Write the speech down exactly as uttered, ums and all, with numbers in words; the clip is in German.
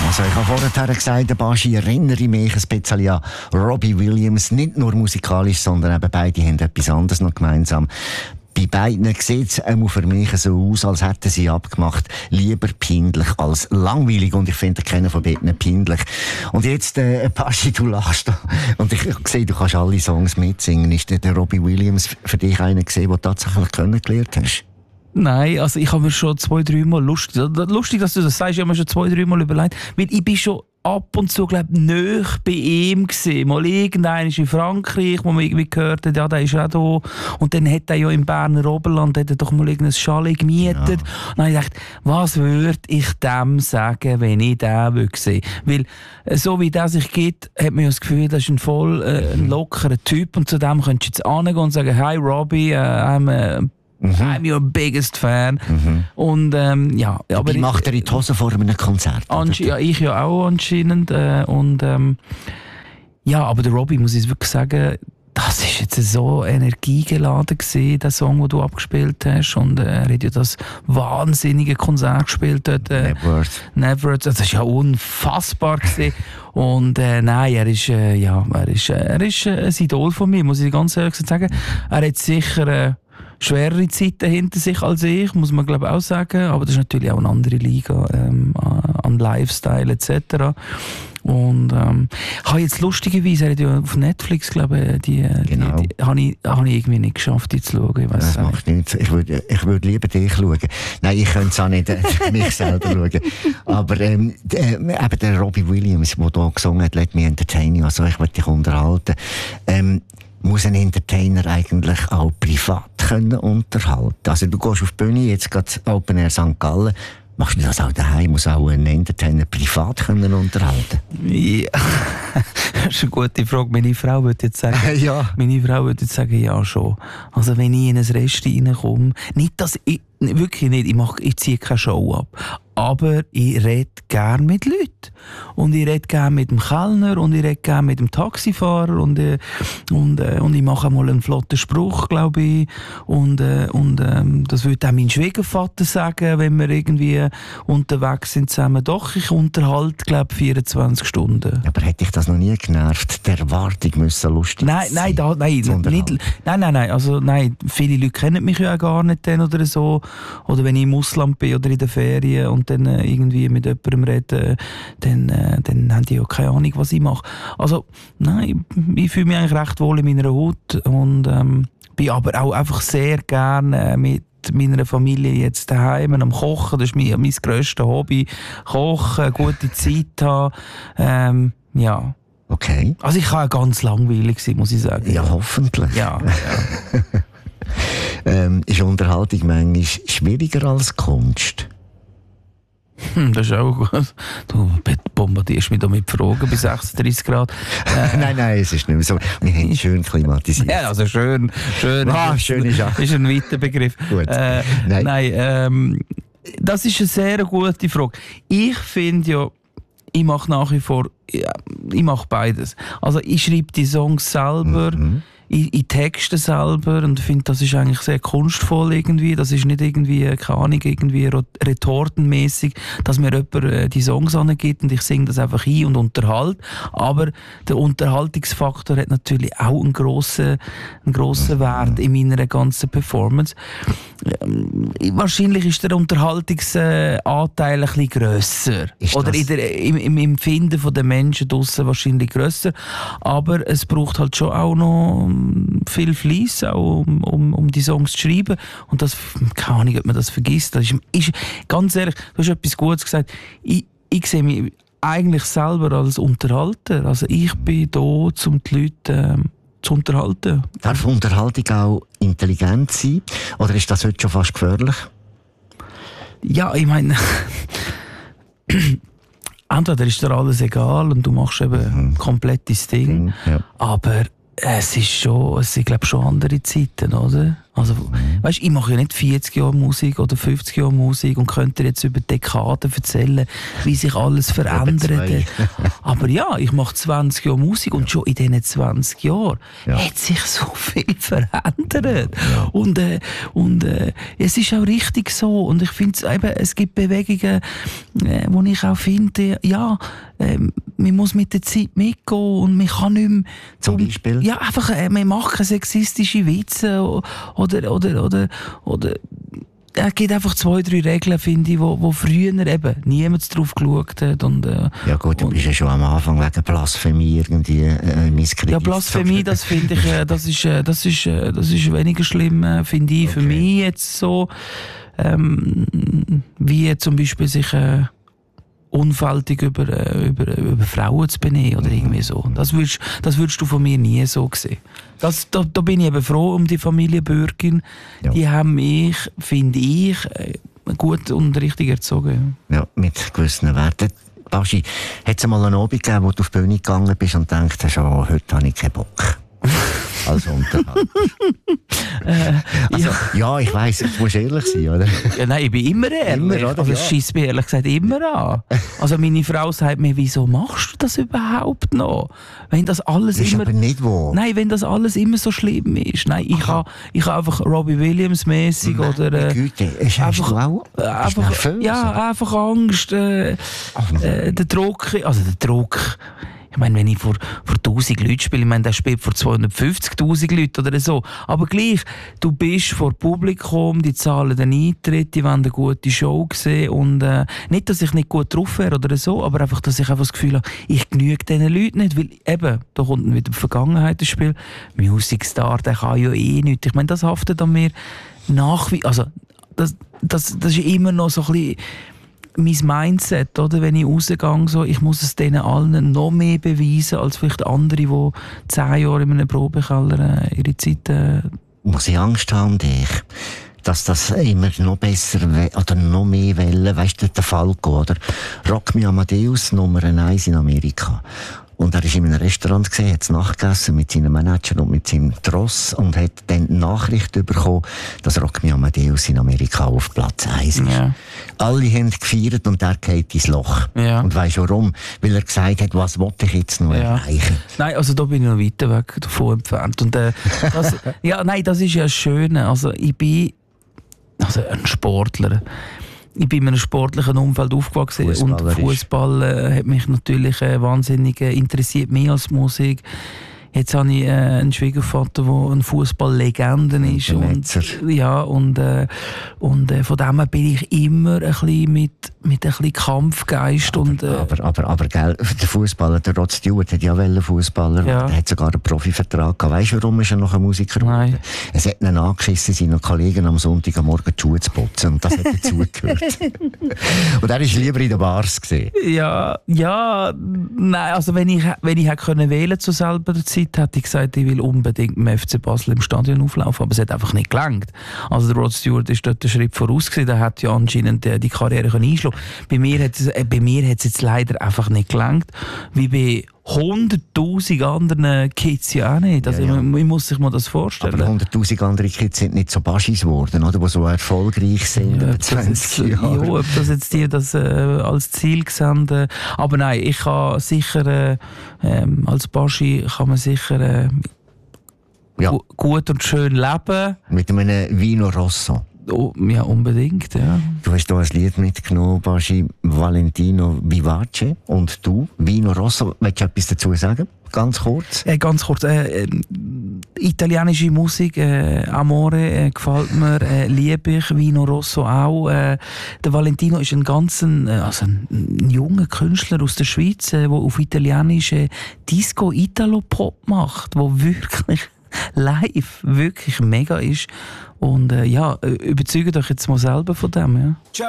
Also ich habe vorher gesagt, Baschi, erinnere mich ein bisschen an Robbie Williams. Nicht nur musikalisch, sondern eben beide haben etwas anderes noch gemeinsam. Bei beiden sieht es auch für mich so aus, als hätten sie abgemacht, lieber peinlich als langweilig. Und ich finde keinen von beiden peinlich. Und jetzt, äh, Baschi, du lachst da. Und ich, ich sehe, du kannst alle Songs mitsingen. Ist der Robbie Williams für dich einer gesehen, den du tatsächlich kennengelernt hast? Nein, also ich habe mir schon zwei, drei Mal lustig, lustig, dass du das sagst, ich habe mir schon zwei, drei Mal überlegt, weil ich bin schon ab und zu, glaube ich, nahe bei ihm gewesen. Mal irgendeiner ist in Frankreich, wo man irgendwie gehört hat, ja, der ist auch da. Und dann hat er ja im Berner Oberland hat er doch mal irgendein Chalet gemietet. Ja. Und dann habe ich gedacht, was würde ich dem sagen, wenn ich den würde sehen? Weil, so wie der sich gibt, hat man ja das Gefühl, das ist ein voll äh, ein lockerer Typ. Und zu dem könntest du jetzt hingehen und sagen, hi Robbie, uh, I'm a Mhm. I'm your biggest fan. Mhm. Und, ähm, ja, aber wie macht er in die Hose vor einem Konzert? Ja, ich ja auch anscheinend. Äh, und, ähm, ja, aber der Robbie, muss ich wirklich sagen, das ist jetzt so energiegeladen gewesen, der Song, den du abgespielt hast. Und äh, er hat ja das wahnsinnige Konzert gespielt dort. Äh, Neverworth. Neverworth. Das ist ja unfassbar gewesen. Und äh, nein, er ist, äh, ja, er ist, äh, er ist äh, ein Idol von mir, muss ich ganz ehrlich sagen. Er hat sicher äh, schwerere Zeiten hinter sich als ich, muss man glaube ich auch sagen. Aber das ist natürlich auch eine andere Liga ähm, an Lifestyle et cetera. Und ähm, habe jetzt lustigerweise, er hat ja auf Netflix, glaube ich, die, genau. die, die habe ich, hab ich irgendwie nicht geschafft, die zu schauen. Ich weiss das macht nichts. Ich würde ich würd lieber dich schauen. Nein, ich könnte es auch nicht äh, mich selber schauen. Aber ähm, äh, eben der Robbie Williams, der hier gesungen hat, «Let me entertain you», also ich will dich unterhalten. Ähm, muss ein Entertainer eigentlich auch privat können unterhalten? Also du gehst auf die Bühne, jetzt geht Open Air Sankt Gallen. Machst du das auch daheim? Muss auch ein Entertainer privat können unterhalten? Ja, das ist eine gute Frage. Meine Frau würde jetzt sagen, ja. Meine Frau würde jetzt sagen, ja schon. Also wenn ich in ein Rest reinkomme, nicht, dass ich, wirklich nicht, ich, mach, ich ziehe keine Show ab. Aber ich rede gerne mit Leuten. Und ich rede gerne mit dem Kellner und ich rede gerne mit dem Taxifahrer und, äh, und, äh, und ich mache mal einen flotten Spruch, glaube ich. Und, äh, und ähm, das würde auch mein Schwiegervater sagen, wenn wir irgendwie unterwegs sind zusammen. Doch, ich unterhalte, glaube ich, vierundzwanzig Stunden. Aber hätte ich das noch nie genervt? Die Erwartung müssen lustig nein, sein? Nein, da, nein, nicht, nein, nein, nein. Also, nein, viele Leute kennen mich ja auch gar nicht dann oder so. Oder wenn ich im Ausland bin oder in den Ferien und dann äh, irgendwie mit jemandem reden, dann, äh, dann haben die ja keine Ahnung, was ich mache. Also, nein, ich, ich fühle mich eigentlich recht wohl in meiner Haut und ähm, bin aber auch einfach sehr gerne äh, mit meiner Familie jetzt daheim am Kochen. Das ist mein, mein grösstes Hobby. Kochen, gute Zeit haben. Ähm, ja. Okay. Also ich kann ganz langweilig sein, muss ich sagen. Ja, hoffentlich. Ja, ja. ähm, ist Unterhaltung manchmal schwieriger als Kunst? Hm, das ist auch gut. Du bombardierst mich da mit Fragen bei sechsunddreissig Grad. Äh, nein, nein, es ist nicht mehr so. Wir haben schön klimatisiert. Ja, also schön. Schön, ah, schön ist auch. Ist ein weiter Begriff. Gut. Äh, nein, nein ähm, das ist eine sehr gute Frage. Ich finde ja, ich mache nach wie vor, ja, ich mache beides. Also ich schreibe die Songs selber, mhm. ich, ich texte selber und finde, das ist eigentlich sehr kunstvoll irgendwie. Das ist nicht irgendwie, keine Ahnung, irgendwie retortenmäßig, dass mir jemand äh, die Songs angibt und ich singe das einfach ein und unterhalte. Aber der Unterhaltungsfaktor hat natürlich auch einen grossen, einen grossen mhm. Wert in meiner ganzen Performance. Ähm, wahrscheinlich ist der Unterhaltungsanteil ein bisschen grösser. Oder in der, im, im Empfinden der Menschen draussen wahrscheinlich grösser. Aber es braucht halt schon auch noch viel Fleiss, auch um, um, um die Songs zu schreiben. Und das, keine Ahnung, ob man das vergisst. Das ist, ist, ganz ehrlich, du hast etwas Gutes gesagt. Ich, ich sehe mich eigentlich selber als Unterhalter. Also ich bin da, um die Leute ähm, zu unterhalten. Darf Unterhaltung auch intelligent sein? Oder ist das heute schon fast gefährlich? Ja, ich meine, entweder ist dir alles egal und du machst eben mhm. komplett dein Ding. Mhm, ja. Aber Es ist schon, es sind, glaube ich, schon andere Zeiten, oder? Also, mhm. weißt, ich mache ja nicht vierzig Jahre Musik oder fünfzig Jahre Musik und könnte jetzt über Dekaden erzählen, wie sich alles verändert. Aber ja, ich mache zwanzig Jahre Musik und schon in diesen zwanzig Jahren ja. hat sich so viel verändert. Ja. Und, äh, und äh, es ist auch richtig so. Und ich finde eben, es gibt Bewegungen, äh, wo ich auch finde, ja, äh, man muss mit der Zeit mitgehen und man kann nicht mehr... Zum Beispiel? Ja, einfach, äh, man macht keine sexistische Witze oder, oder, oder, oder es gibt einfach zwei, drei Regeln, finde ich, wo, wo früher eben niemand drauf geschaut hat. Und, äh, ja gut, du und, bist ja schon am Anfang wegen Blasphemie irgendwie äh, misskreditiert. Ja, Blasphemie, das finde ich, äh, das ist, äh, das ist, äh, das ist weniger schlimm, äh, finde ich, okay. für mich jetzt so, ähm, wie zum Beispiel sich... Äh, unfältig über, über, über Frauen zu benehmen oder irgendwie so. Das würdest, das würdest du von mir nie so sehen. Das, da, da bin ich eben froh um die Familie Bürgin. Ja. Die haben mich, finde ich, gut und richtig erzogen. Ja, mit gewissen Werten. Baschi, hat es mal einen Abend gegeben, wo du auf die Bühne gegangen bist und denkst, oh, heute habe ich keinen Bock? Als Unterhalter. äh, also, ja. ja, ich weiss, du musst ehrlich sein, oder? Ja, nein, ich bin immer ehrlich. Immer, also, es ja. scheisst mir ehrlich gesagt immer an. Also, meine Frau sagt mir, wieso machst du das überhaupt noch? Wenn das alles ist immer. Aber nicht wahr. Nein, wenn das alles immer so schlimm ist. Nein, ich habe ich ha einfach Robbie Williams-mäßig oder. Äh, Güte, ist einfach, du auch? Äh, einfach, nervös, ja, oder? Einfach Angst. Äh, äh, der Druck. Also, der Druck. Ich meine, wenn ich vor, vor tausend Leuten spiele, ich meine, der spielt vor zweihundertfünfzigtausend Leuten oder so. Aber gleich, du bist vor Publikum, die zahlen den Eintritt, die wollen eine gute Show sehen. Und äh, nicht, dass ich nicht gut drauf wäre oder so, aber einfach, dass ich einfach das Gefühl habe, ich genüge diesen Leuten nicht. Weil eben, da kommt dann wieder die Vergangenheit ins Spiel. Music Star, der kann ja eh nichts. Ich meine, das haftet an mir nach wie... Also, das, das, das ist immer noch so ein bisschen... mein Mindset, oder? Wenn ich rausgehe, so, ich muss es denen allen noch mehr beweisen, als vielleicht andere, die zehn Jahre in einem Probekeller äh, ihre Zeit... Äh muss ich Angst haben um dich? Dass das immer noch besser oder noch mehr Wellen, weißt du, der Fall geht, oder? Rock Me Amadeus, Nummer eins in Amerika. Und er war in einem Restaurant gesehen, hat nachgegessen mit seinem Manager und mit seinem Tross und hat dann die Nachricht bekommen, dass Rock Me Amadeus in Amerika auf Platz eins ist. Ja. Alle haben gefeiert und er geht ins Loch. Ja. Und weisst warum? Weil er gesagt hat, was wollte ich jetzt noch ja. erreichen? Nein, also da bin ich noch weiter weg davon entfernt. Und, äh, das, ja, nein, das ist ja das Schöne. Also ich bin also ein Sportler. Ich bin in einem sportlichen Umfeld aufgewachsen und Fußball äh, hat mich natürlich äh, wahnsinnig äh, interessiert, mehr als Musik. Jetzt habe ich äh, einen Schwiegervater, der eine Fußballlegende ist. Und, ja, und, äh, und äh, von dem her bin ich immer ein bisschen mit, mit ein bisschen Kampfgeist. Aber, und, äh, aber, aber, aber gell, der Fußballer, der Rod Stewart, hat ja einen Fußballer, ja. Der hat sogar einen Profivertrag gehabt. Weißt du, warum ist er noch ein Musiker? Nein. Es hat ihn angeschissen, seinen Kollegen am Sonntag am Morgen die Schuhe zu putzen. Und das hat dazugehört. Und er war lieber in den Bars gesehen. Ja, ja, nein, also wenn ich, wenn ich hätte können wählen zu selber der Zeit, hätte ich gesagt, ich will unbedingt im F C Basel im Stadion auflaufen, aber es hat einfach nicht gelangt. Also der Rod Stewart ist dort einen Schritt voraus gewesen, der hat ja anscheinend die Karriere einschlagen können. Bei mir hat es, äh, bei mir hat es jetzt leider einfach nicht gelangt, wie bei hunderttausend anderen Kids ja auch nicht. Also ja, ja. Man, man muss sich mal das vorstellen. Aber hunderttausend andere Kids sind nicht so Baschis geworden, oder? Die so erfolgreich sind ja, über zwanzig Jahre. Ja, ob das jetzt die das äh, als Ziel gesehen äh, aber nein, ich kann sicher äh, äh, als Baschi kann man sicher äh, ja. gu- gut und schön leben. Mit einem Vino Rosso. Oh, ja, unbedingt, ja. Du hast hier ein Lied mitgenommen, Baschi, Valentino Vivace. Und du, Vino Rosso, willst du etwas dazu sagen? Ganz kurz. Äh, ganz kurz. Äh, äh, italienische Musik, äh, Amore, äh, gefällt mir, äh, liebe ich, Vino Rosso auch. Äh, der Valentino ist ein ganz äh, also ein, ein junger Künstler aus der Schweiz, der äh, auf Italienisch äh, Disco Italo Pop macht, wo wirklich live wirklich mega ist. Und äh, ja, überzeugt euch jetzt mal selber von dem. Ja.